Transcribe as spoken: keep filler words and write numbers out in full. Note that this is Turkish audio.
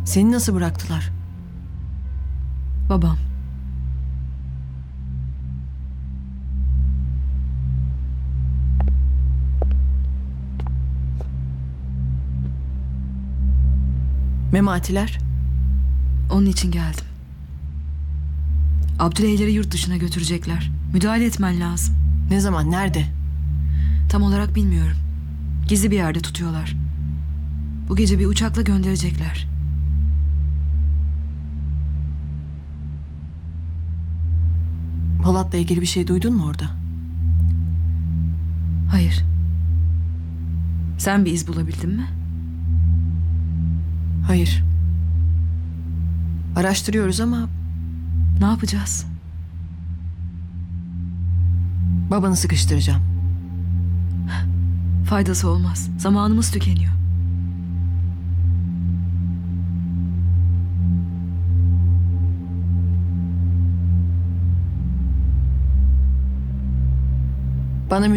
Seni nasıl bıraktılar? Babam. Mematiler? Onun için geldim. Abdüleyleri yurt dışına götürecekler. Müdahale etmen lazım. Ne zaman? Nerede? Tam olarak bilmiyorum. Gizli bir yerde tutuyorlar. Bu gece bir uçakla gönderecekler. Polat'la ilgili bir şey duydun mu orada? Hayır. Sen bir iz bulabildin mi? Hayır. Araştırıyoruz ama Ne yapacağız? babanı sıkıştıracağım. Faydası olmaz. Zamanımız tükeniyor. Bana